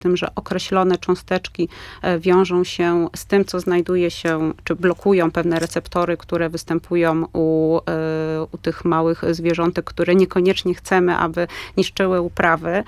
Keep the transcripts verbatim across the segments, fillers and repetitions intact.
tym, że określone cząsteczki wiążą się z tym, co znajduje się, czy blokują pewne receptory, które występują u, u tych małych zwierzątek, które niekoniecznie chcemy, aby niszczyły uprawy,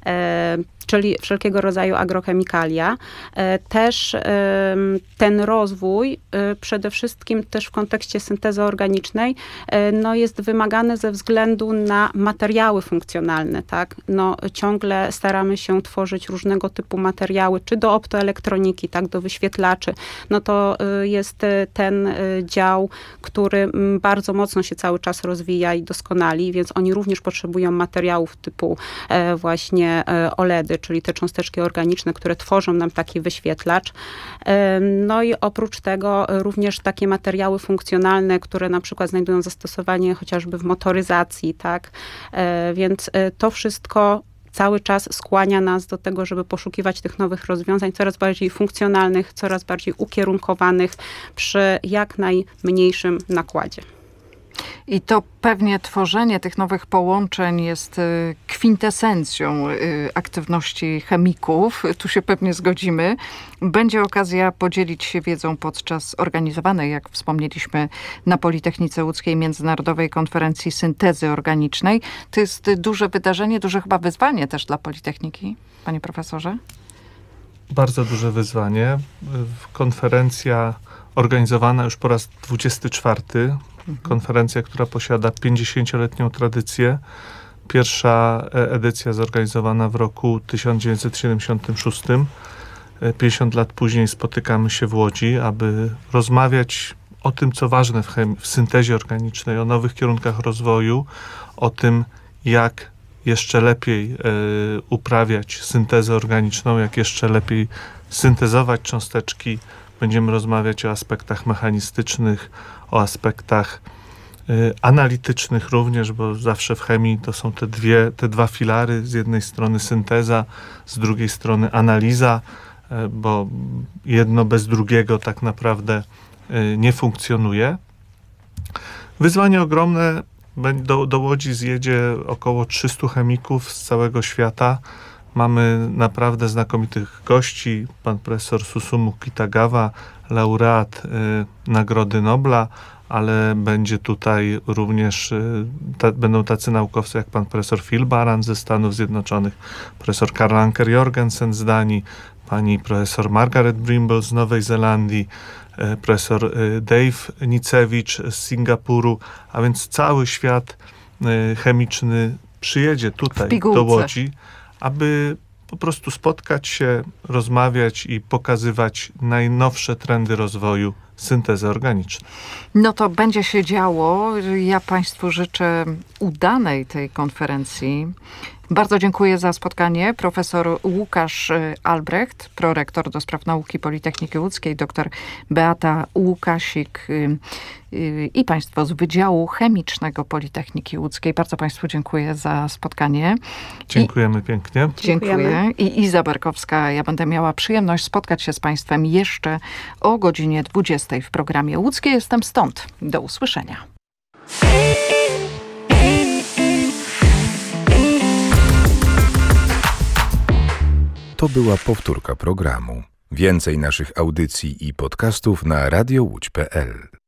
czyli wszelkiego rodzaju agrochemikalia. Też ten rozwój, przede wszystkim też w kontekście syntezy organicznej, no jest wymagany ze względu na materiały funkcjonalne, tak? No ciągle staramy się tworzyć różnego typu materiały, czy do optoelektroniki, tak, do wyświetlaczy. No to jest ten dział, który bardzo mocno się cały czas rozwija i doskonali, więc oni również potrzebują materiałów typu właśnie O L E D y, czyli te cząsteczki organiczne, które tworzą nam taki wyświetlacz. No i oprócz tego również takie materiały funkcjonalne, które na przykład znajdują zastosowanie chociażby w motoryzacji, tak? Więc to wszystko cały czas skłania nas do tego, żeby poszukiwać tych nowych rozwiązań, coraz bardziej funkcjonalnych, coraz bardziej ukierunkowanych przy jak najmniejszym nakładzie. I to pewnie tworzenie tych nowych połączeń jest kwintesencją aktywności chemików. Tu się pewnie zgodzimy. Będzie okazja podzielić się wiedzą podczas organizowanej, jak wspomnieliśmy, na Politechnice Łódzkiej Międzynarodowej Konferencji Syntezy Organicznej. To jest duże wydarzenie, duże chyba wyzwanie też dla Politechniki, panie profesorze? Bardzo duże wyzwanie. Konferencja organizowana już po raz dwudziesty czwarty. Konferencja, która posiada pięćdziesięcioletnią tradycję. Pierwsza edycja zorganizowana w roku tysiąc dziewięćset siedemdziesiątym szóstym. pięćdziesiąt lat później spotykamy się w Łodzi, aby rozmawiać o tym, co ważne w, chemii, w syntezie organicznej, o nowych kierunkach rozwoju, o tym, jak jeszcze lepiej y, uprawiać syntezę organiczną, jak jeszcze lepiej syntezować cząsteczki. Będziemy rozmawiać o aspektach mechanistycznych, o aspektach y, analitycznych również, bo zawsze w chemii to są te, dwie, te dwa filary. Z jednej strony synteza, z drugiej strony analiza, y, bo jedno bez drugiego tak naprawdę y, nie funkcjonuje. Wyzwanie ogromne. Do, do Łodzi zjedzie około trzystu chemików z całego świata. Mamy naprawdę znakomitych gości. Pan profesor Susumu Kitagawa, laureat y, Nagrody Nobla, ale będzie tutaj również, y, ta, będą tacy naukowcy jak pan profesor Phil Baran ze Stanów Zjednoczonych, profesor Karl Anker Jorgensen z Danii, pani profesor Margaret Brimble z Nowej Zelandii, y, profesor y, Dave Nicewicz z Singapuru, a więc cały świat y, chemiczny przyjedzie tutaj do Łodzi, aby po prostu spotkać się, rozmawiać i pokazywać najnowsze trendy rozwoju syntezy organicznej. No to będzie się działo. Ja państwu życzę udanej tej konferencji. Bardzo dziękuję za spotkanie. Profesor Łukasz Albrecht, prorektor do spraw nauki Politechniki Łódzkiej, dr Beata Łukasik i państwo z Wydziału Chemicznego Politechniki Łódzkiej. Bardzo państwu dziękuję za spotkanie. Dziękujemy I, pięknie. Dziękuję. I Iza Barkowska, ja będę miała przyjemność spotkać się z państwem jeszcze o godzinie dwudziestej w programie Łódzkie. Jestem stąd. Do usłyszenia. To była powtórka programu. Więcej naszych audycji i podcastów na radio łódź kropka pe el.